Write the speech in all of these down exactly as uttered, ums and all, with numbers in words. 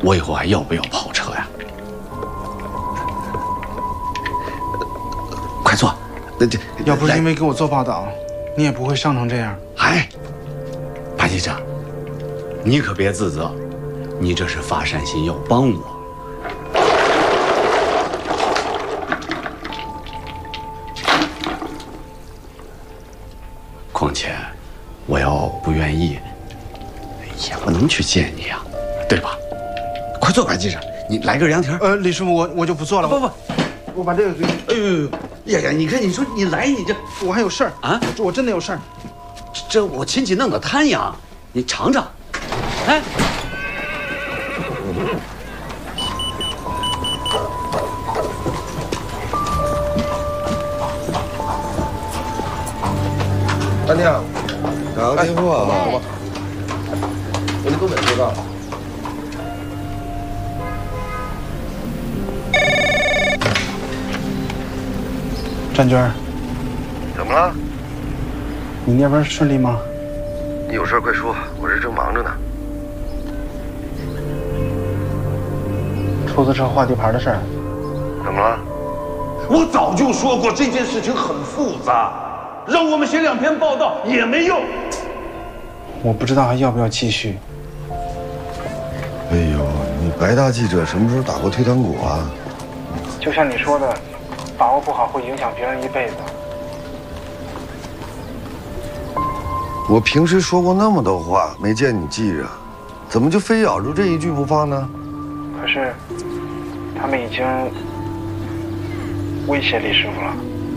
我以后还要不要跑车呀？快坐，那这要不是因为给我做报道，你也不会伤成这样。 哎，潘记者，你可别自责，你这是发善心要帮我。 况且，我要不愿意，也不能去见你呀，对吧？快坐，白记者，你来根凉亭。 呃，李师傅，我我就不做了。 不不， 我把这个给你。 哎呦呦，呀呀！你看，你说你来，你这我还有事儿啊？ 这我真的有事儿。 这我亲戚弄的摊羊，你尝尝。哎， 大娘，打个电话啊！我的东北知道。 战军， 怎么了？ 你那边顺利吗？ 你有事快说，我这正忙着呢。 出租车划地盘的事儿。 怎么了？ 我早就说过这件事情很复杂。 让我们写两篇报道也没用。 我不知道还要不要继续。 哎呦，你白大记者什么时候打过退堂鼓啊？ 就像你说的，把握不好会影响别人一辈子。 我平时说过那么多话，没见你记着，怎么就非咬住这一句不放呢？ 可是，他们已经威胁李师傅了。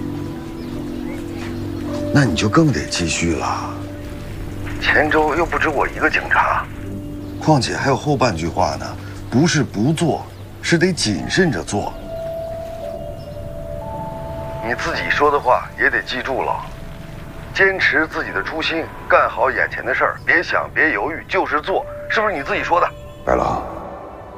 那你就更得继续了。黔州又不止我一个警察，况且还有后半句话呢，不是不做，是得谨慎着做。你自己说的话也得记住了，坚持自己的初心，干好眼前的事儿，别想，别犹豫，就是做，是不是你自己说的？白狼。